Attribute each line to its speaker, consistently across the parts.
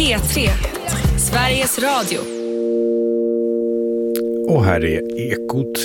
Speaker 1: P3, Sveriges Radio.
Speaker 2: Och här är Ekot.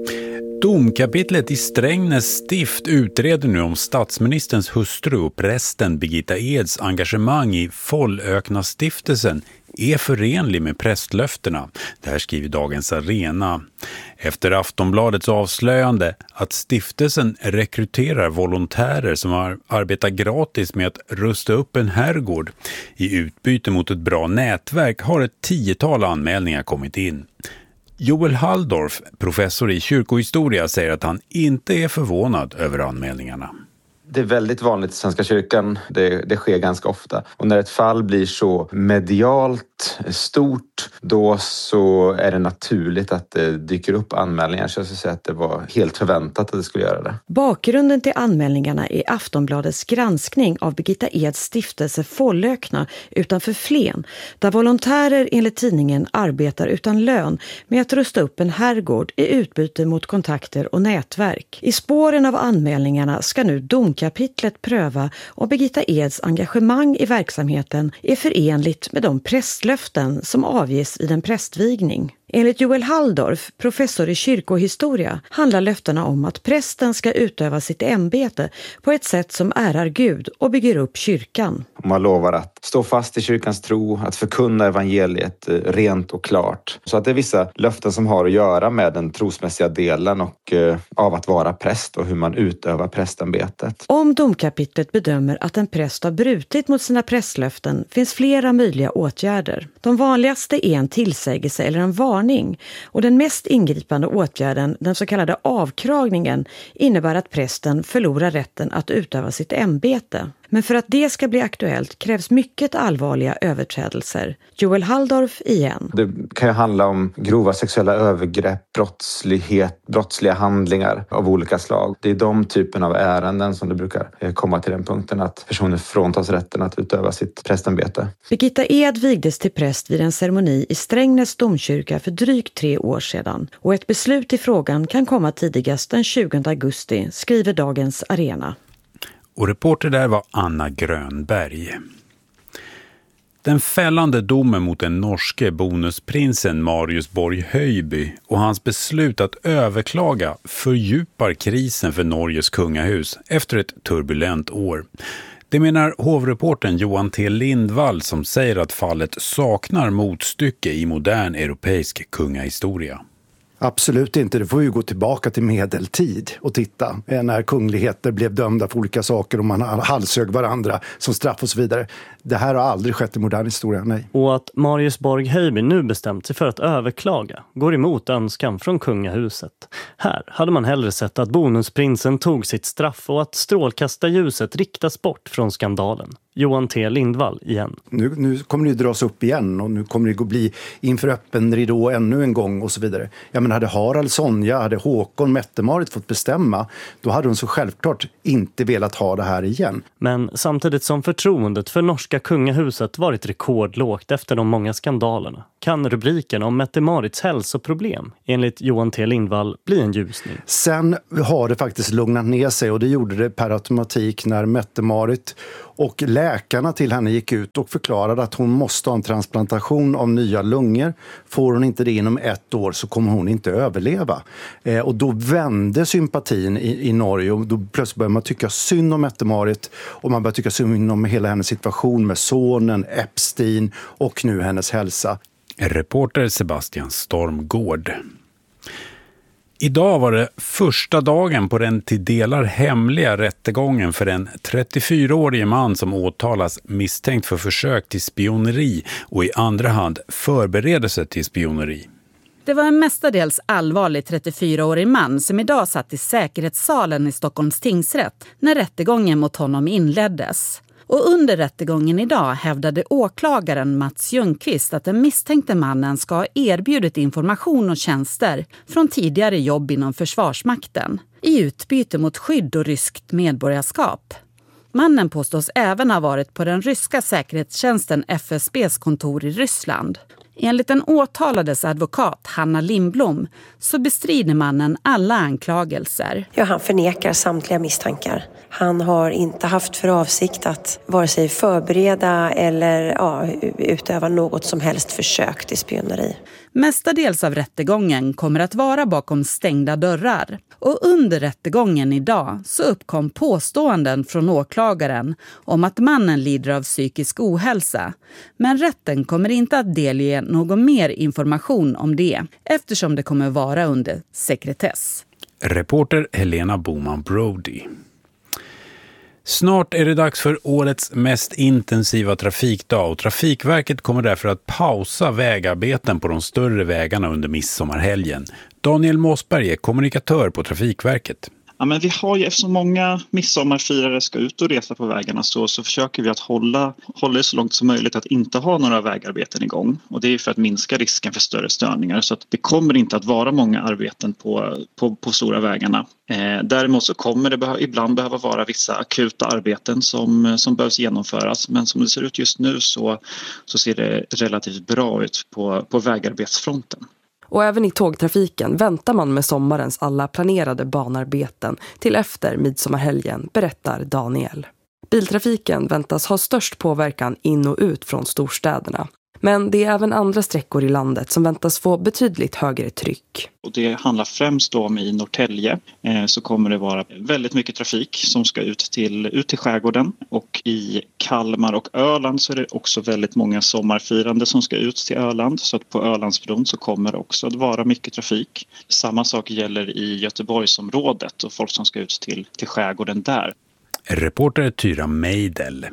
Speaker 2: Domkapitlet i Strängnäs stift utreder nu om statsministerns hustru och prästen Birgitta Eds engagemang i Follökna-stiftelsen är förenlig med prästlöftena. Det här skriver Dagens Arena. Efter Aftonbladets avslöjande att stiftelsen rekryterar volontärer som arbetar gratis med att rusta upp en herrgård i utbyte mot ett bra nätverk har ett 10-tal anmälningar kommit in. Joel Halldorf, professor i kyrkohistoria, säger att han inte är förvånad över anmälningarna.
Speaker 3: Det är väldigt vanligt i Svenska kyrkan, det sker ganska ofta. Och när ett fall blir så medialt stort, då så är det naturligt att det dyker upp anmälningar. Så jag skulle säga att det var helt förväntat att det skulle göra det.
Speaker 4: Bakgrunden till anmälningarna är Aftonbladets granskning av Birgitta Eds stiftelse Follökna utanför Flen, där volontärer enligt tidningen arbetar utan lön med att rusta upp en herrgård i utbyte mot kontakter och nätverk. I spåren av anmälningarna ska nu domkapitlet pröva om Birgitta Eds engagemang i verksamheten är förenligt med de prästlöften som avges vid en prästvigning. Enligt Joel Halldorf, professor i kyrkohistoria, handlar löftena om att prästen ska utöva sitt ämbete på ett sätt som ärar Gud och bygger upp kyrkan.
Speaker 3: Man lovar att stå fast i kyrkans tro, att förkunna evangeliet rent och klart. Så att det är vissa löften som har att göra med den trosmässiga delen och av att vara präst och hur man utövar prästämbetet.
Speaker 4: Om domkapitlet bedömer att en präst har brutit mot sina prästlöften finns flera möjliga åtgärder. De vanligaste är en tillsägelse eller en varning. Och den mest ingripande åtgärden, den så kallade avkragningen, innebär att prästen förlorar rätten att utöva sitt ämbete. Men för att det ska bli aktuellt krävs mycket allvarliga överträdelser. Joel Halldorf igen.
Speaker 3: Det kan ju handla om grova sexuella övergrepp, brottsliga handlingar av olika slag. Det är de typen av ärenden som det brukar komma till den punkten att personer fråntas rätten att utöva sitt prästämbete.
Speaker 4: Birgitta Ed vigdes till präst vid en ceremoni i Strängnäs domkyrka för drygt 3 år sedan. Och ett beslut i frågan kan komma tidigast den 20 augusti, skriver Dagens Arena.
Speaker 2: Och reporter där var Anna Grönberg. Den fällande domen mot den norske bonusprinsen Marius Borg Høiby och hans beslut att överklaga fördjupar krisen för Norges kungahus efter ett turbulent år. Det menar hovreportern Johan T. Lindvall som säger att fallet saknar motstycke i modern europeisk kungahistoria.
Speaker 5: Absolut inte. Det får ju gå tillbaka till medeltid och titta. När kungligheter blev dömda för olika saker och man halshög varandra som straff och så vidare. Det här har aldrig skett i modern historia, nej.
Speaker 6: Och att Marius Borg Høiby nu bestämt sig för att överklaga går emot önskan från kungahuset. Här hade man hellre sett att bonusprinsen tog sitt straff och att strålkastarljuset riktas bort från skandalen. Johan T. Lindvall igen.
Speaker 5: Nu kommer det dras upp igen och nu kommer det att bli inför öppen ridå ännu en gång och så vidare. Ja, men hade Harald, Sonja, hade Håkon, Mette-Marit fått bestämma, då hade hon så självklart inte velat ha det här igen.
Speaker 6: Men samtidigt som förtroendet för norska kungahuset varit rekordlågt efter de många skandalerna kan rubriken om Mette-Marits hälsoproblem enligt Johan T. Lindvall bli en ljusning.
Speaker 5: Sen har det faktiskt lugnat ner sig och det gjorde det per automatik när Mette-Marit och läkarna till henne gick ut och förklarade att hon måste ha en transplantation av nya lungor. Får hon inte det inom 1 år så kommer hon inte överleva. Och då vände sympatin i Norge och då plötsligt började man tycka synd om Mette-Marit och man började tycka synd om hela hennes situation med sonen, Epstein och nu hennes hälsa.
Speaker 2: Reporter Sebastian Stormgård. Idag var det första dagen på den till delar hemliga rättegången för en 34-årig man som åtalas misstänkt för försök till spioneri och i andra hand förberedelse till spioneri.
Speaker 7: Det var en mestadels allvarlig 34-årig man som idag satt i säkerhetssalen i Stockholms tingsrätt när rättegången mot honom inleddes. Och under rättegången idag hävdade åklagaren Mats Ljungqvist att den misstänkte mannen ska ha erbjudit information och tjänster från tidigare jobb inom Försvarsmakten i utbyte mot skydd och ryskt medborgarskap. Mannen påstås även ha varit på den ryska säkerhetstjänsten FSBs kontor i Ryssland. Enligt den åtalades advokat Hanna Lindblom så bestrider mannen alla anklagelser.
Speaker 8: Ja, han förnekar samtliga misstankar. Han har inte haft för avsikt att vare sig förbereda eller utöva något som helst försök till spioneri.
Speaker 7: Mestadels av rättegången kommer att vara bakom stängda dörrar. Och under rättegången idag så uppkom påståenden från åklagaren om att mannen lider av psykisk ohälsa. Men rätten kommer inte att delge någon mer information om det eftersom det kommer vara under sekretess.
Speaker 2: Reporter Helena Boman Brody. Snart är det dags för årets mest intensiva trafikdag och Trafikverket kommer därför att pausa vägarbeten på de större vägarna under midsommarhelgen. Daniel Måsberg är kommunikatör på Trafikverket.
Speaker 9: Ja, men vi har ju, eftersom många midsommarfirare ska ut och resa på vägarna så försöker vi att hålla det så långt som möjligt att inte ha några vägarbeten igång. Och det är för att minska risken för större störningar. Så att det kommer inte att vara många arbeten på stora vägarna. Däremot så kommer det ibland behöva vara vissa akuta arbeten som behövs genomföras. Men som det ser ut just nu så ser det relativt bra ut på vägarbetsfronten.
Speaker 10: Och även i tågtrafiken väntar man med sommarens alla planerade banarbeten till efter midsommarhelgen, berättar Daniel. Biltrafiken väntas ha störst påverkan in och ut från storstäderna. Men det är även andra sträckor i landet som väntas få betydligt högre tryck.
Speaker 9: Och det handlar främst om i Norrtälje så kommer det vara väldigt mycket trafik som ska ut till skärgården. Och i Kalmar och Öland så är det också väldigt många sommarfirande som ska ut till Öland. Så att på Ölandsbron så kommer det också att vara mycket trafik. Samma sak gäller i Göteborgsområdet och folk som ska ut till skärgården där.
Speaker 2: Reporter Tyra Meidel.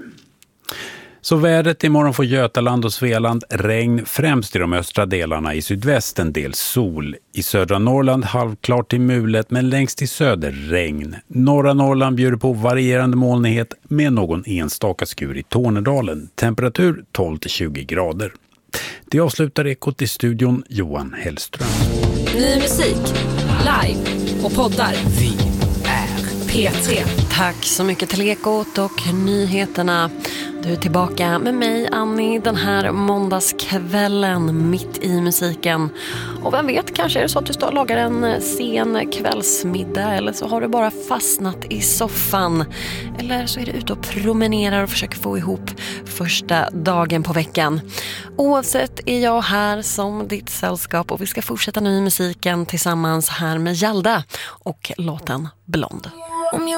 Speaker 2: Så vädret imorgon får Götaland och Svealand regn främst i de östra delarna, i sydvästen del sol. I södra Norrland halvklart till mulet men längst till söder regn. Norra Norrland bjuder på varierande molnighet med någon enstaka skur i Tornedalen. Temperatur 12-20 grader. Det avslutar Ekot i studion Johan Hellström.
Speaker 1: Ny musik, live och poddar. Vi är P3.
Speaker 11: Tack så mycket till Ekot och nyheterna. Du är tillbaka med mig, Annie, den här måndagskvällen mitt i musiken. Och vem vet, kanske är det så att du står och lagar en sen kvällsmiddag eller så har du bara fastnat i soffan. Eller så är du ute och promenerar och försöker få ihop första dagen på veckan. Oavsett är jag här som ditt sällskap och vi ska fortsätta ny musiken tillsammans här med Jalda och låten Blond.